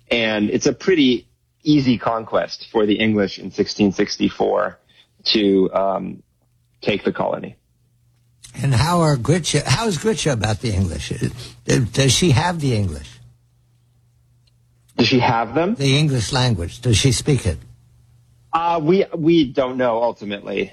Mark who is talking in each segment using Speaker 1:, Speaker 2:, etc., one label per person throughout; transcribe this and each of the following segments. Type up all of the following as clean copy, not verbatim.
Speaker 1: And it's a pretty easy conquest for the English in 1664 to take the colony.
Speaker 2: And how is Gritcha about the English? Does she have the English?
Speaker 1: Does she have them?
Speaker 2: The English language. Does she speak it?
Speaker 1: We don't know ultimately.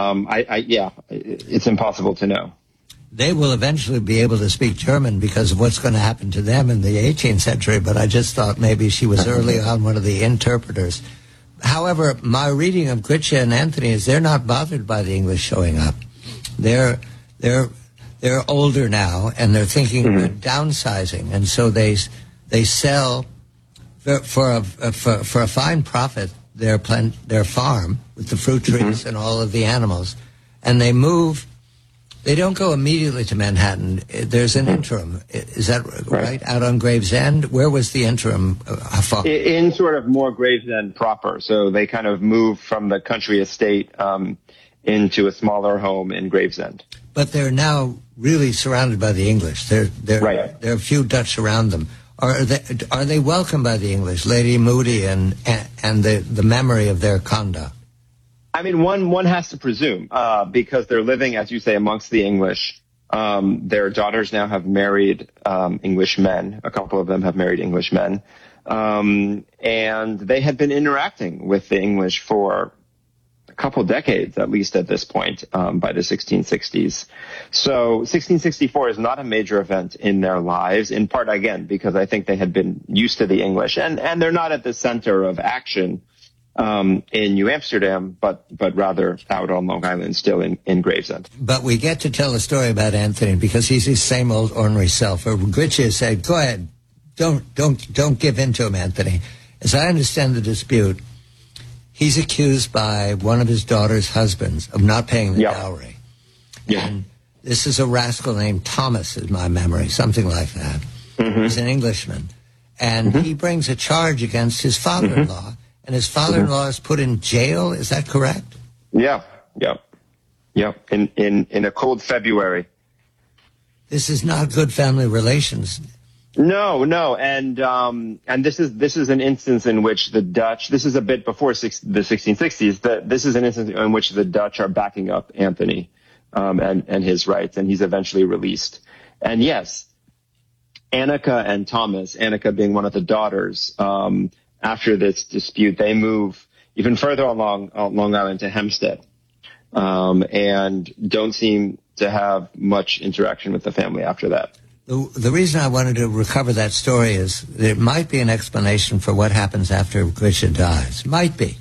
Speaker 1: It's impossible to know.
Speaker 2: They will eventually be able to speak German because of what's going to happen to them in the 18th century, but I just thought maybe she was early on one of the interpreters. However, my reading of Gritcha and Anthony is they're not bothered by the English showing up. They're older now, and they're thinking of downsizing, and so they sell for a fine profit their farm with the fruit trees and all of the animals, and they move. They don't go immediately to Manhattan. There's an interim. Is that right? Out on Gravesend? Where was the interim? How far?
Speaker 1: In sort of more Gravesend proper. So they kind of move from the country estate into a smaller home in Gravesend.
Speaker 2: But they're now really surrounded by the English. There are a few Dutch around them. Are they welcomed by the English, Lady Moody and the memory of their conduct?
Speaker 1: I mean, one has to presume, because they're living, as you say, amongst the English. Their daughters now have married English men. A couple of them have married English men. And they had been interacting with the English for a couple decades, at least at this point, by the 1660s. So 1664 is not a major event in their lives, in part, again, because I think they had been used to the English. And they're not at the center of action in New Amsterdam, but rather out on Long Island, still in Gravesend.
Speaker 2: But we get to tell a story about Anthony because he's his same old ornery self. Gritcha said, "Go ahead, don't give in to him, Anthony." As I understand the dispute, he's accused by one of his daughter's husbands of not paying the dowry.
Speaker 1: Yeah.
Speaker 2: And this is a rascal named Thomas, is my memory, something like that. He's an Englishman, and he brings a charge against his father-in-law. And his father-in-law is put in jail. Is that correct?
Speaker 1: Yeah. In a cold February.
Speaker 2: This is not good family relations.
Speaker 1: No, and this is an instance in which the Dutch. This is a bit before the 1660s. This is an instance in which the Dutch are backing up Anthony and his rights, and he's eventually released. And yes, Annika and Thomas, Annika being one of the daughters. After this dispute, they move even further along Long Island to Hempstead, and don't seem to have much interaction with the family after that.
Speaker 2: The reason I wanted to recover that story is there might be an explanation for what happens after Gritcha dies. Might be.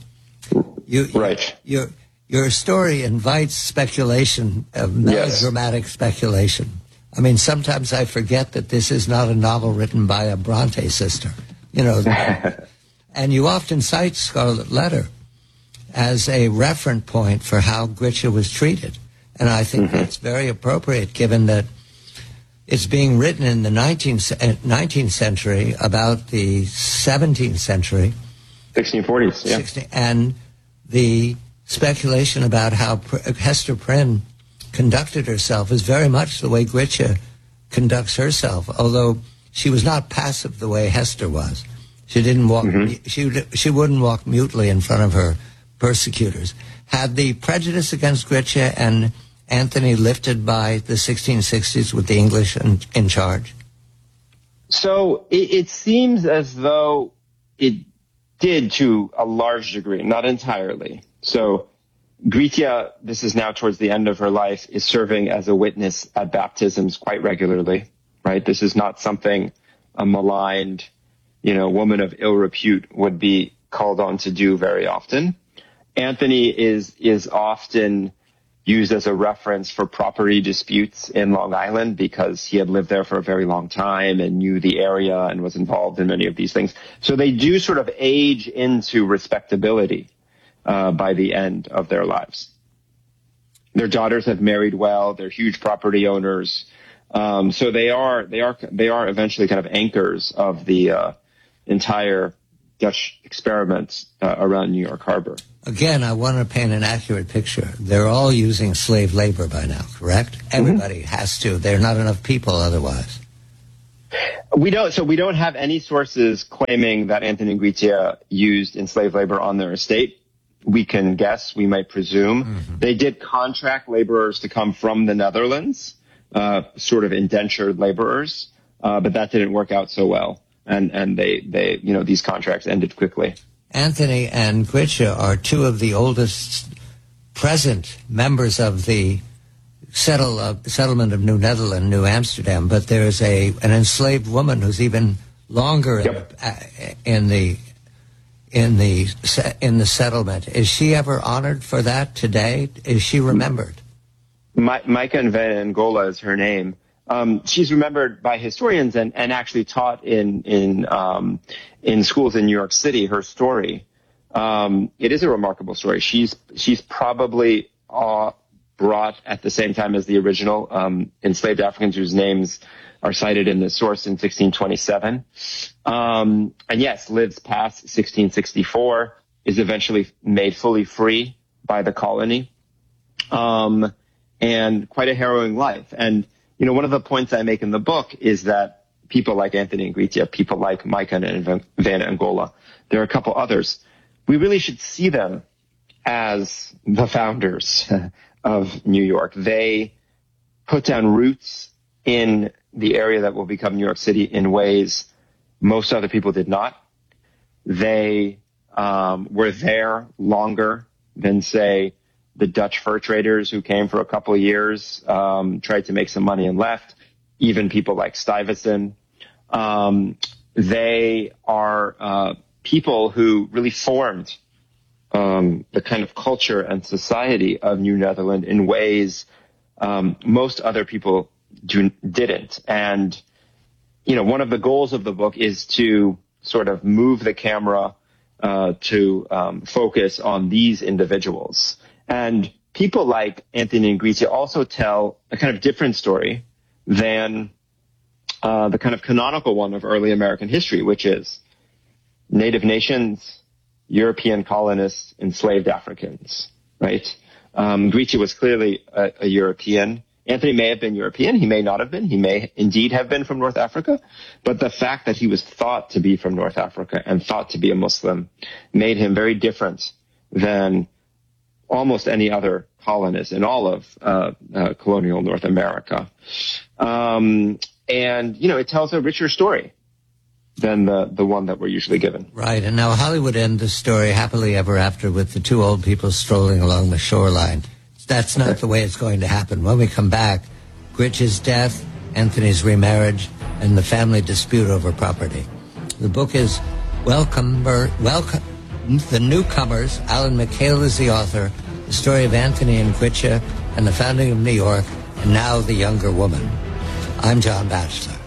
Speaker 2: Your story invites speculation, melodramatic speculation. I mean, sometimes I forget that this is not a novel written by a Bronte sister. You know. And you often cite Scarlet Letter as a reference point for how Gritcha was treated. And I think that's very appropriate given that it's being written in the 19th century about the 17th century.
Speaker 1: 1640s, yeah.
Speaker 2: And the speculation about how Hester Prynne conducted herself is very much the way Gritcha conducts herself, although she was not passive the way Hester was. She didn't walk. She wouldn't walk mutely in front of her persecutors. Had the prejudice against Gritcha and Anthony lifted by the 1660s with the English in charge?
Speaker 1: So it seems as though it did to a large degree, not entirely. So Gritcha, this is now towards the end of her life, is serving as a witness at baptisms quite regularly. Right? This is not something a maligned, woman of ill repute would be called on to do very often. Anthony is often used as a reference for property disputes in Long Island because he had lived there for a very long time and knew the area and was involved in many of these things. So they do sort of age into respectability by the end of their lives. Their daughters have married well. They're huge property owners. So they are eventually kind of anchors of the entire Dutch experiments around New York Harbor.
Speaker 2: Again, I want to paint an accurate picture. They're all using slave labor by now, correct? Everybody has to. There are not enough people otherwise.
Speaker 1: We don't. So we don't have any sources claiming that Anthony and Gritia used enslaved labor on their estate. We can guess. We might presume. Mm-hmm. They did contract laborers to come from the Netherlands, sort of indentured laborers, but that didn't work out so well. And they these contracts ended quickly.
Speaker 2: Anthony and Gritia are two of the oldest present members of the settlement of New Netherland, New Amsterdam, but there's an enslaved woman who's even longer in the settlement. Is she ever honored for that today? Is she remembered?
Speaker 1: Maiken van Angola is her name. She's remembered by historians and actually taught in schools in New York City. Her story, it is a remarkable story. She's probably brought at the same time as the original enslaved Africans whose names are cited in the source in 1627. And yes, lives past 1664, is eventually made fully free by the colony, and quite a harrowing life. And, one of the points I make in the book is that people like Anthony and Gritia, people like Maiken and Van Angola, there are a couple others, we really should see them as the founders of New York. They put down roots in the area that will become New York City in ways most other people did not. They were there longer than, say, the Dutch fur traders who came for a couple of years, tried to make some money and left. Even people like Stuyvesant. They are people who really formed the kind of culture and society of New Netherland in ways most other people didn't. And, one of the goals of the book is to sort of move the camera to focus on these individuals. And people like Anthony and Gritia also tell a kind of different story than the kind of canonical one of early American history, which is Native nations, European colonists, enslaved Africans, right? Gritia was clearly a European. Anthony may have been European. He may not have been. He may indeed have been from North Africa. But the fact that he was thought to be from North Africa and thought to be a Muslim made him very different than almost any other colonist in all of colonial North America. And, it tells a richer story than the one that we're usually given.
Speaker 2: Right, and now Hollywood ends the story happily ever after with the two old people strolling along the shoreline. That's not the way it's going to happen. When we come back, Gritia's death, Anthony's remarriage, and the family dispute over property. The book is Welcome, The Newcomers. Alan McHale is the author. The story of Anthony and Gritia and the founding of New York, and now the younger woman. I'm John Batchelor.